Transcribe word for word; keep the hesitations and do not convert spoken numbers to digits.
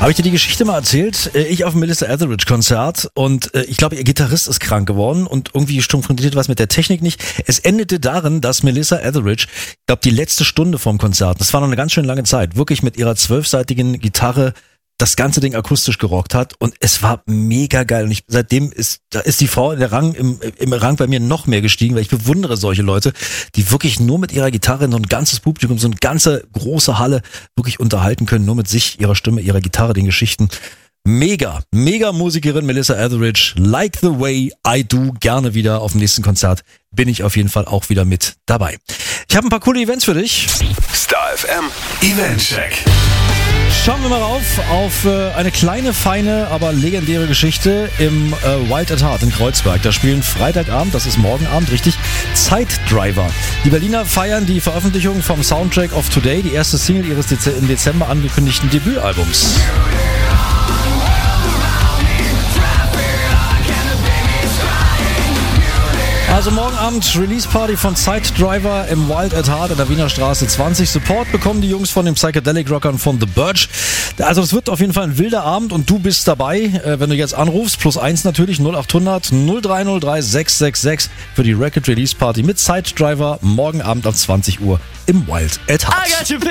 Habe ich dir die Geschichte mal erzählt? Ich auf dem Melissa Etheridge Konzert und ich glaube, ihr Gitarrist ist krank geworden und irgendwie funktioniert was mit der Technik nicht. Es endete darin, dass Melissa Etheridge, ich glaube, die letzte Stunde vom Konzert, das war noch eine ganz schön lange Zeit, wirklich mit ihrer zwölfseitigen Gitarre das ganze Ding akustisch gerockt hat und es war mega geil und ich, seitdem ist, da ist die Frau, der Rang im, im Rang bei mir noch mehr gestiegen, weil ich bewundere solche Leute, die wirklich nur mit ihrer Gitarre so ein ganzes Publikum, so eine ganze große Halle wirklich unterhalten können, nur mit sich, ihrer Stimme, ihrer Gitarre, den Geschichten. Mega, mega Musikerin Melissa Etheridge, like the way I do, gerne wieder auf dem nächsten Konzert, bin ich auf jeden Fall auch wieder mit dabei. Ich habe ein paar coole Events für dich. Star F M Eventcheck. Schauen wir mal rauf auf äh, eine kleine, feine, aber legendäre Geschichte im äh, Wild at Heart in Kreuzberg. Da spielen Freitagabend, das ist morgen Abend, richtig, Zeitdriver. Die Berliner feiern die Veröffentlichung vom Soundtrack of Today, die erste Single ihres Dez- im Dezember angekündigten Debütalbums. Also morgen Abend Release-Party von Zeitdriver im Wild at Heart in der Wiener Straße zwanzig. Support bekommen die Jungs von den Psychedelic-Rockern von The Birch. Also es wird auf jeden Fall ein wilder Abend und du bist dabei, äh, wenn du jetzt anrufst. Plus eins natürlich, null acht hundert null drei null drei sechs sechs sechs für die Record-Release-Party mit Zeitdriver morgen Abend ab zwanzig Uhr im Wild at Heart.